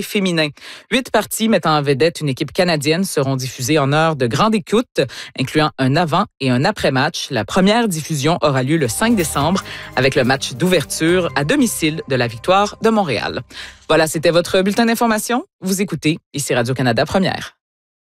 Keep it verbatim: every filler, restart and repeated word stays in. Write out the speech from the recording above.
hockey féminin. Huit parties mettant en vedette une équipe canadienne seront diffusées en heure de grande écoute, incluant un avant et un après-match. La première diffusion aura lieu le cinq décembre avec le match d'ouverture à domicile de la Victoire de Montréal. Voilà, c'était votre bulletin d'information. Vous écoutez ici Radio-Canada Première.